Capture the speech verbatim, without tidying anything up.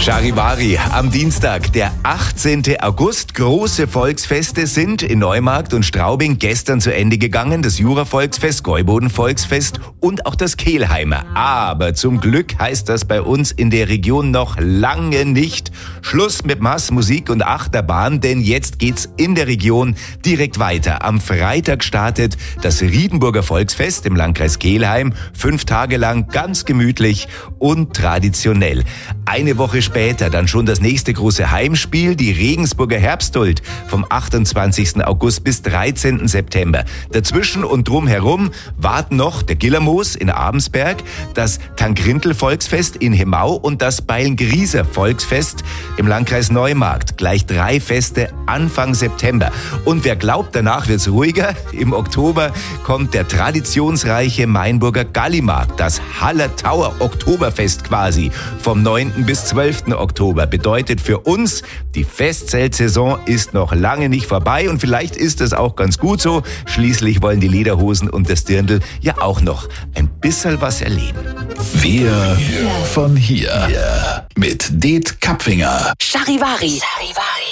Charivari, am Dienstag, der achtzehnten August. Große Volksfeste sind in Neumarkt und Straubing gestern zu Ende gegangen. Das Jura-Volksfest, Gäuboden-Volksfest und auch das Kelheimer. Aber zum Glück heißt das bei uns in der Region noch lange nicht Schluss mit Mass, Musik und Achterbahn, denn jetzt geht's in der Region direkt weiter. Am Freitag startet das Riedenburger Volksfest im Landkreis Kelheim. Fünf Tage lang ganz gemütlich und traditionell. Eine Woche später dann schon das nächste große Heimspiel, die Regensburger Herbsthuld vom achtundzwanzigsten August bis dreizehnten September. Dazwischen und drumherum warten noch der Gillermoos in Abensberg, das Tankrindl Volksfest in Hemau und das Beilngrieser Volksfest im Landkreis Neumarkt. Gleich drei Feste Anfang September. Und wer glaubt, danach wird's ruhiger, im Oktober kommt der traditionsreiche Mainburger Gallimarkt, das Hallertauer Oktoberfest quasi, vom neunten bis zwölften Oktober. Bedeutet für uns, die Festzeltsaison ist noch lange nicht vorbei und vielleicht ist es auch ganz gut so. Schließlich wollen die Lederhosen und das Dirndl ja auch noch ein bisschen was erleben. Wir von hier. Mit Det Kapfinger. Charivari. Charivari.